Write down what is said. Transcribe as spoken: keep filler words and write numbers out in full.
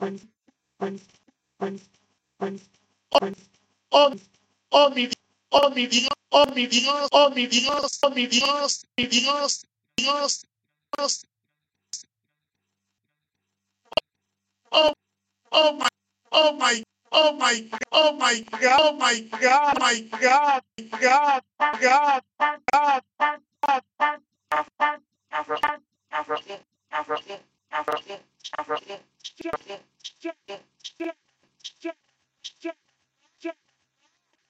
Oh, oh, mi Dios, oh, mi Dios, oh, mi Dios, oh, mi Dios, oh, mi Dios, mi Dios, Dios, Dios, oh, oh my, oh my, oh my, oh my God, oh my God, my God, God, God, God, God, God.